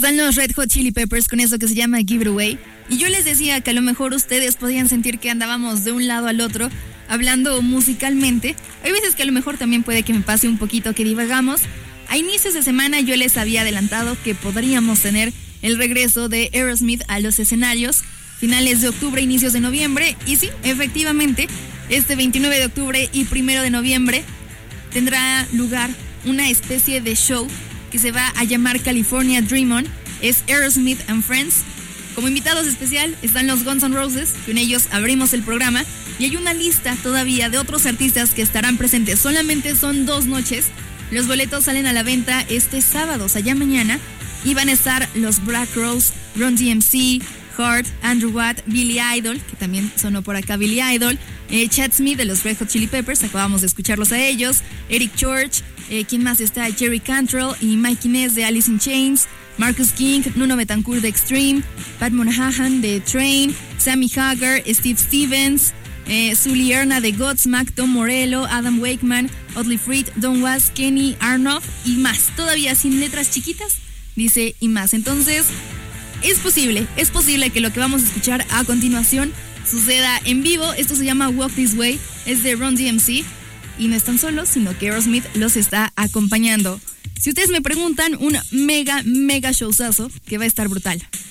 Están los Red Hot Chili Peppers con eso que se llama Give It Away. Y yo les decía que a lo mejor ustedes podían sentir que andábamos de un lado al otro hablando musicalmente. Hay veces que a lo mejor también puede que me pase un poquito que divagamos. A inicios de semana yo les había adelantado que podríamos tener el regreso de Aerosmith a los escenarios finales de octubre, inicios de noviembre. Y sí, efectivamente, este 29 de octubre y 1 de noviembre tendrá lugar una especie de show que se va a llamar California Dream On. Es Aerosmith and Friends. Como invitados especial están los Guns N' Roses, con ellos abrimos el programa, y hay una lista todavía de otros artistas que estarán presentes. Solamente son 2 noches. Los boletos salen a la venta este sábado, o sea, ya mañana, y van a estar los Black Rose, Run DMC, Heart, Andrew Watt, Billy Idol, que también sonó por acá Billy Idol, Chad Smith de los Red Hot Chili Peppers, acabamos de escucharlos a ellos, Eric Church, ¿quién más está? Jerry Cantrell y Mike Inez de Alice in Chains, Marcus King, Nuno Betancourt de Extreme, Pat Monahan de Train, Sammy Hagar, Steve Stevens, Sully Erna de Godsmack, Tom Morello, Adam Wakeman, Oddly Freed, Don Was, Kenny Arnoff y más. Todavía sin letras chiquitas, dice y más. Entonces, es posible que lo que vamos a escuchar a continuación suceda en vivo. Esto se llama Walk This Way, es de Run DMC y no están solos, sino que Aerosmith los está acompañando. Si ustedes me preguntan, un mega showzazo que va a estar brutal.